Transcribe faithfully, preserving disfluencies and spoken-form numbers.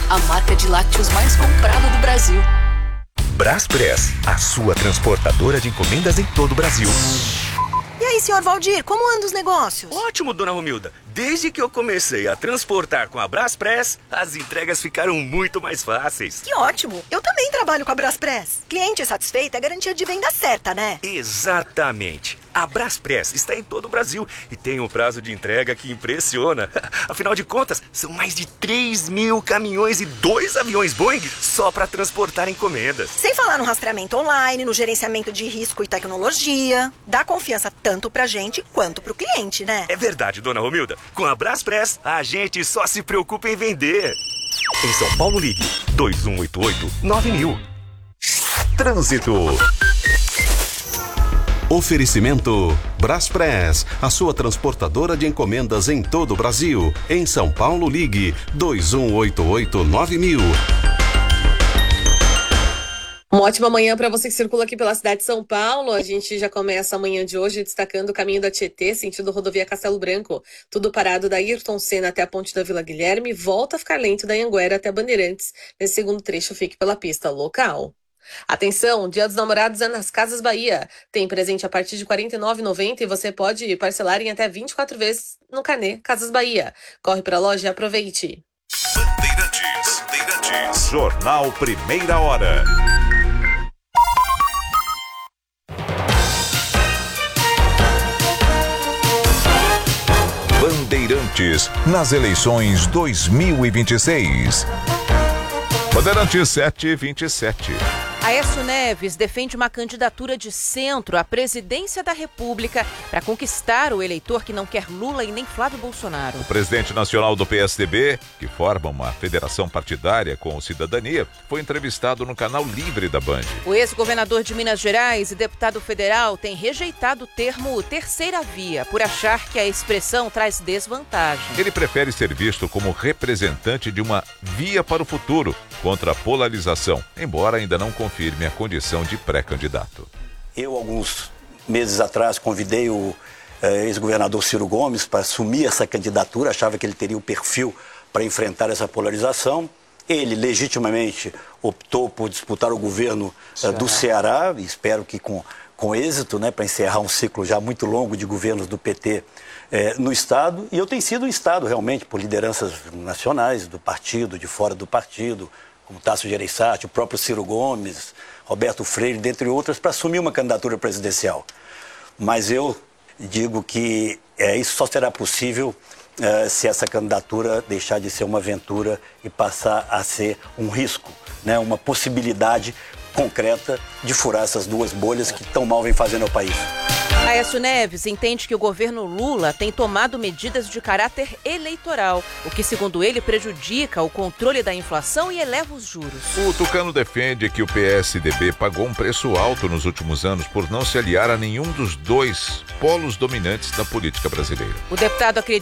a marca de lácteos mais comprada do Brasil. Braspress, a sua transportadora de encomendas em todo o Brasil. E aí, senhor Valdir, como andam os negócios? Ótimo, dona Romilda. Desde que eu comecei a transportar com a Braspress, as entregas ficaram muito mais fáceis. Que ótimo! Eu também trabalho com a Braspress. Cliente satisfeito é garantia de venda certa, né? Exatamente. A Braspress está em todo o Brasil e tem um prazo de entrega que impressiona. Afinal de contas, são mais de três mil caminhões e dois aviões Boeing só para transportar encomendas. Sem falar no rastreamento online, no gerenciamento de risco e tecnologia. Dá confiança tanto pra gente quanto pro cliente, né? É verdade, dona Romilda. Com a Braspress, a gente só se preocupa em vender. Em São Paulo, ligue dois um oito oito nove mil. Trânsito. Oferecimento Braspress, a sua transportadora de encomendas em todo o Brasil. Em São Paulo, ligue dois um oito oito nove mil. Uma ótima manhã para você que circula aqui pela cidade de São Paulo. A gente já começa a manhã de hoje destacando o caminho da Tietê, sentido rodovia Castelo Branco. Tudo parado da Ayrton Senna até a ponte da Vila Guilherme. Volta a ficar lento da Anhanguera até Bandeirantes. Nesse segundo trecho, fique pela pista local. Atenção, Dia dos Namorados é nas Casas Bahia. Tem presente a partir de quarenta e nove reais e noventa centavos e você pode parcelar em até vinte e quatro vezes no carnê Casas Bahia. Corre para a loja e aproveite. Bandeirantes, Bandeirantes. Jornal Primeira Hora. Bandeirantes nas eleições dois mil e vinte e seis. Bandeirantes sete e vinte e sete. Aécio Neves defende uma candidatura de centro à presidência da República para conquistar o eleitor que não quer Lula e nem Flávio Bolsonaro. O presidente nacional do P S D B, que forma uma federação partidária com o Cidadania, foi entrevistado no canal Livre da Band. O ex-governador de Minas Gerais e deputado federal tem rejeitado o termo terceira via por achar que a expressão traz desvantagem. Ele prefere ser visto como representante de uma via para o futuro contra a polarização, embora ainda não confirme a condição de pré-candidato. Eu, alguns meses atrás, convidei o eh, ex-governador Ciro Gomes para assumir essa candidatura, achava que ele teria o perfil para enfrentar essa polarização. Ele, legitimamente, optou por disputar o governo eh, do Ceará, e espero que com, com êxito, né, para encerrar um ciclo já muito longo de governos do P T eh, no Estado. E eu tenho sido um Estado, realmente, por lideranças nacionais do partido, de fora do partido, como Tasso Gereissati, o próprio Ciro Gomes, Roberto Freire, dentre outras, para assumir uma candidatura presidencial. Mas eu digo que é, isso só será possível é, se essa candidatura deixar de ser uma aventura e passar a ser um risco, né, uma possibilidade concreta de furar essas duas bolhas que tão mal vem fazendo ao país. Aécio Neves entende que o governo Lula tem tomado medidas de caráter eleitoral, o que, segundo ele, prejudica o controle da inflação e eleva os juros. O tucano defende que o P S D B pagou um preço alto nos últimos anos por não se aliar a nenhum dos dois polos dominantes da política brasileira. O deputado acredita